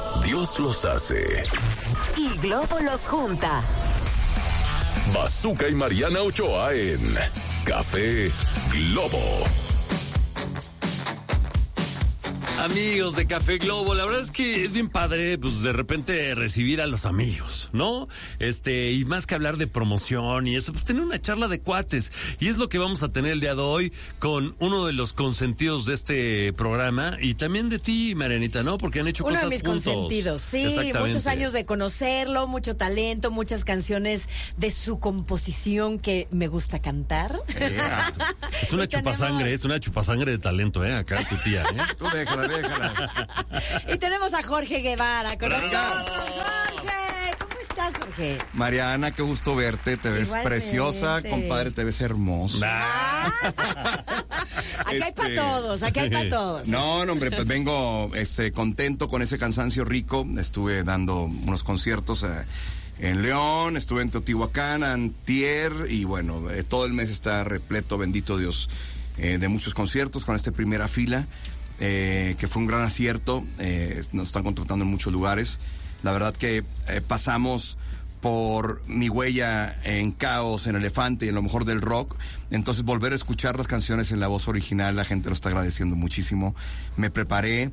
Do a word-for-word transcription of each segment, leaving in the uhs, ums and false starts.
Dios los hace y Globo los junta. Bazooka y Mariana Ochoa en Café Globo. Amigos de Café Globo, la verdad es que es bien padre, pues de repente recibir a los amigos, ¿no? Este, y más que hablar de promoción y eso, pues tener una charla de cuates. Y es lo que vamos a tener el día de hoy con uno de los consentidos de este programa y también de ti, Marianita, ¿no? Porque han hecho uno cosas de mis juntos. consentidos, sí, muchos años de conocerlo, mucho talento, muchas canciones de su composición que me gusta cantar. Exacto. Es una chupasangre, tenemos... es una chupasangre de talento, ¿eh? Acá tu tía, ¿eh? Tú déjala. Y tenemos a Jorge Guevara con nosotros. Jorge, ¿cómo estás, Jorge? Mariana, qué gusto verte, te ves Igualmente. Preciosa, compadre, te ves hermosa. Ah. Aquí este... hay para todos, aquí hay para todos. No, no, hombre, pues vengo este, contento con ese cansancio rico. Estuve dando unos conciertos eh, en León, estuve en Teotihuacán, antier, y bueno, eh, todo el mes está repleto, bendito Dios, eh, de muchos conciertos con este Primera Fila. Eh, que fue un gran acierto, eh, nos están contratando en muchos lugares. La verdad que eh, pasamos por Mi Huella en Caos, en Elefante y en lo mejor del rock. Entonces volver a escuchar las canciones en la voz original, la gente lo está agradeciendo muchísimo. Me preparé,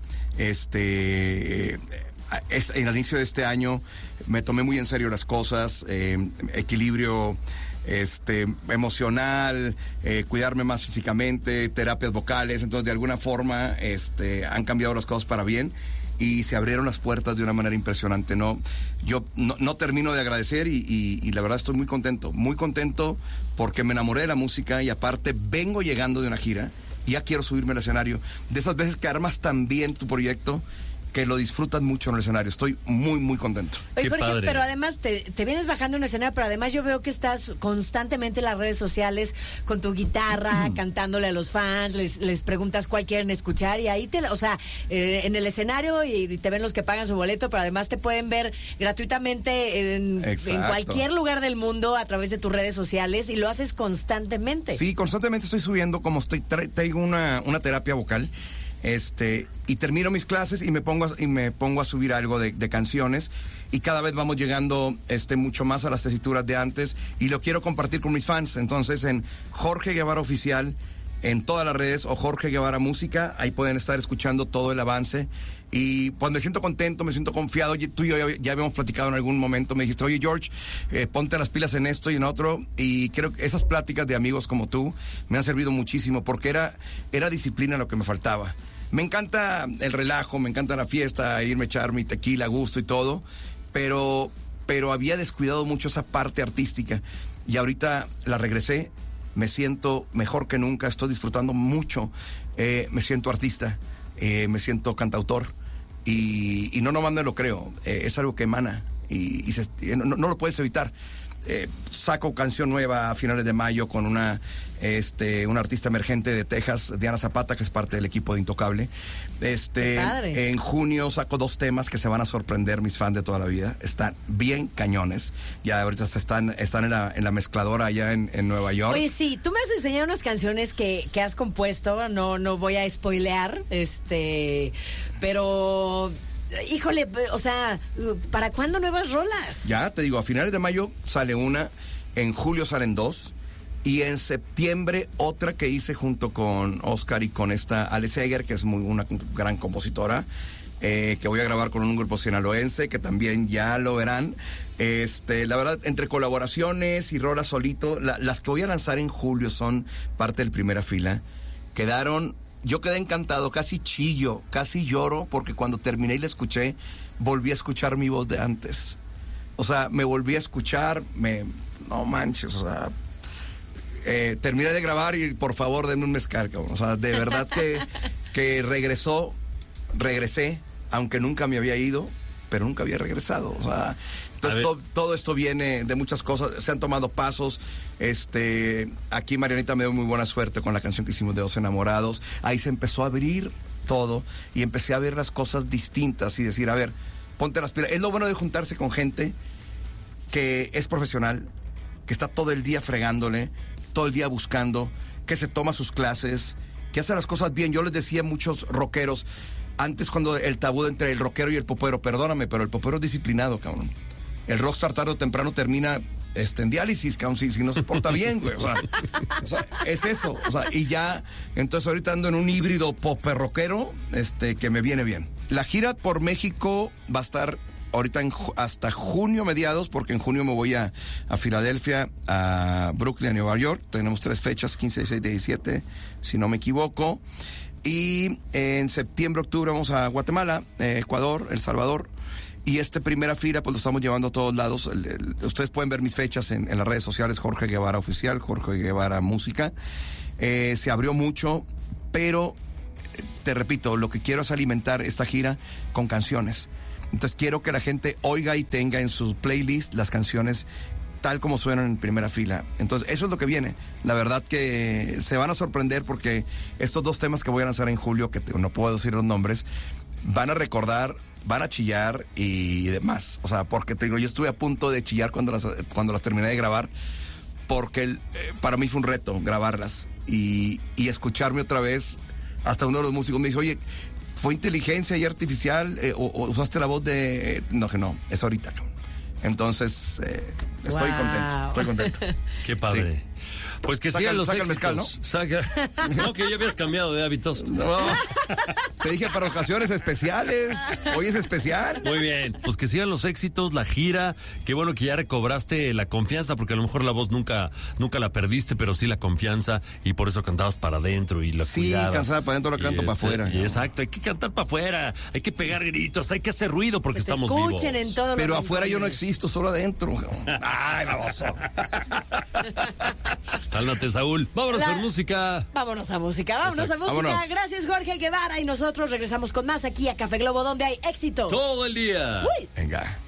este, eh, es, en el inicio de este año me tomé muy en serio las cosas, eh, equilibrio este emocional, eh, cuidarme más físicamente, terapias vocales. Entonces de alguna forma este han cambiado las cosas para bien y se abrieron las puertas de una manera impresionante. No, yo no, no termino de agradecer y, y, y la verdad estoy muy contento, muy contento porque me enamoré de la música y aparte vengo llegando de una gira y ya quiero subirme al escenario. De esas veces que armas tan bien tu proyecto que lo disfrutan mucho en el escenario. Estoy muy, muy contento. Oye, Jorge, pero además te, te vienes bajando en el escenario, pero además yo veo que estás constantemente en las redes sociales con tu guitarra, cantándole a los fans, les, les preguntas cuál quieren escuchar y ahí te, o sea, eh, en el escenario y te ven los que pagan su boleto, pero además te pueden ver gratuitamente en, en cualquier lugar del mundo a través de tus redes sociales y lo haces constantemente. Sí, constantemente estoy subiendo, como estoy, tra- traigo una, una terapia vocal. Este, y termino mis clases y me pongo a, y me pongo a subir algo de, de canciones y cada vez vamos llegando este mucho más a las tesituras de antes y lo quiero compartir con mis fans. Entonces en Jorge Guevara Oficial en todas las redes o Jorge Guevara Música, ahí pueden estar escuchando todo el avance y pues me siento contento, me siento confiado. Tú y yo ya, ya habíamos platicado en algún momento, me dijiste, oye George, eh, ponte las pilas en esto y en otro, y creo que esas pláticas de amigos como tú me han servido muchísimo porque era, era disciplina lo que me faltaba. Me encanta el relajo, me encanta la fiesta, irme a echar mi tequila a gusto y todo, pero, pero había descuidado mucho esa parte artística y ahorita la regresé, me siento mejor que nunca, estoy disfrutando mucho, eh, me siento artista, eh, me siento cantautor y, y no nomás me lo creo, eh, es algo que emana y, y se, no, no lo puedes evitar. Eh, saco canción nueva a finales de mayo con una este una artista emergente de Texas, Diana Zapata, que es parte del equipo de Intocable. Este en junio saco dos temas que se van a sorprender mis fans de toda la vida. Están bien cañones. Ya ahorita están están en la en la mezcladora allá en, en Nueva York. Oye, sí, tú me has enseñado unas canciones que, que has compuesto, no no voy a spoilear, este, pero híjole, o sea, ¿para cuándo nuevas rolas? Ya, te digo, a finales de mayo sale una, en julio salen dos, y en septiembre otra que hice junto con Oscar y con esta Ale Seger, que es muy, una gran compositora, eh, que voy a grabar con un grupo sinaloense, que también ya lo verán. Este, la verdad, entre colaboraciones y rolas solito, la, las que voy a lanzar en julio son parte del Primera Fila. Quedaron... Yo quedé encantado, casi chillo, casi lloro, porque cuando terminé y la escuché, volví a escuchar mi voz de antes. O sea, me volví a escuchar, me... No manches, o sea... Eh, terminé de grabar y por favor denme un mezcal, cabrón. O sea, de verdad que, que regresó, regresé, aunque nunca me había ido, pero nunca había regresado. O sea, entonces todo, todo esto viene de muchas cosas, se han tomado pasos. Este, aquí Marianita me dio muy buena suerte con la canción que hicimos de Dos Enamorados. Ahí se empezó a abrir todo y empecé a ver las cosas distintas y decir, a ver, ponte las pilas. Es lo bueno de juntarse con gente que es profesional, que está todo el día fregándole, todo el día buscando, que se toma sus clases, que hace las cosas bien. Yo les decía a muchos rockeros, antes cuando el tabú entre el rockero y el popero, perdóname, pero el popero es disciplinado, cabrón. El rockstar tarde o temprano termina este, en diálisis, cabrón, si, si no se porta bien, güey. O sea, o sea, es eso. O sea, y ya, entonces ahorita ando en un híbrido poperroquero, este, que me viene bien. La gira por México va a estar ahorita en, hasta junio mediados, porque en junio me voy a, a Filadelfia, a Brooklyn, a Nueva York. Tenemos tres fechas, quince, dieciséis, diecisiete, si no me equivoco. Y en septiembre, octubre vamos a Guatemala, eh, Ecuador, El Salvador. Y esta primera fila, pues lo estamos llevando a todos lados. El, el, ustedes pueden ver mis fechas en, en las redes sociales, Jorge Guevara Oficial, Jorge Guevara Música. Eh, se abrió mucho, pero te repito, lo que quiero es alimentar esta gira con canciones. Entonces quiero que la gente oiga y tenga en su playlist las canciones tal como suenan en primera fila. Entonces eso es lo que viene. La verdad que se van a sorprender porque estos dos temas que voy a lanzar en julio, que te, no puedo decir los nombres, van a recordar, van a chillar y demás. O sea, porque te digo, yo estuve a punto de chillar cuando las, cuando las terminé de grabar, porque el, eh, para mí fue un reto grabarlas y, y escucharme otra vez. Hasta uno de los músicos me dijo, oye, ¿fue inteligencia y artificial eh, o, o usaste la voz de...? No, que no, es ahorita. Entonces, eh, estoy Wow. contento, estoy contento. Qué padre. Sí. Pues que Saca- sigan los saca el éxitos. mezcal, ¿no? Saca. No, que ya habías cambiado de hábitos. No, te dije para ocasiones especiales. Hoy es especial. Muy bien, pues que sigan los éxitos, la gira, qué bueno que ya recobraste la confianza, porque a lo mejor la voz nunca, nunca la perdiste, pero sí la confianza, y por eso cantabas para adentro y la Sí, cuidabas. cansada para adentro, la canto Y para este- afuera. y exacto, hay que cantar para afuera, hay que pegar gritos, hay que hacer ruido porque Que te estamos escuchen vivos. en todos los Pero afuera yo no rincones. existo, solo adentro. Ay, baboso. Cálmate, Saúl. Vámonos La- con música. Vámonos a música, vámonos Exacto. a música. Vámonos. Gracias, Jorge Guevara. Y nosotros regresamos con más aquí a Café Globo, donde hay éxito. Todo el día. Uy. Venga.